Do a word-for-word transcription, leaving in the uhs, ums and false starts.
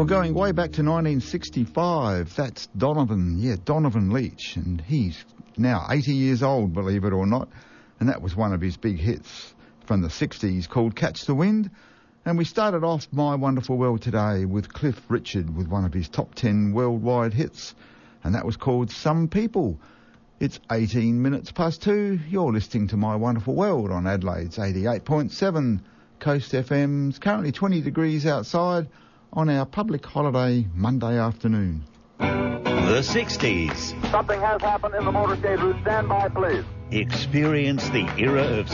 Well, going way back to nineteen sixty-five, that's Donovan, yeah, Donovan Leitch, and he's now eighty years old, believe it or not, and that was one of his big hits from the sixties called Catch the Wind. And we started off My Wonderful World today with Cliff Richard with one of his top ten worldwide hits, and that was called Some People. It's eighteen minutes past two. You're listening to My Wonderful World on Adelaide's eighty-eight point seven Coast F M's, currently twenty degrees outside on our public holiday Monday afternoon. The sixties. Something has happened in the motorcade route. Stand by, please. Experience the era of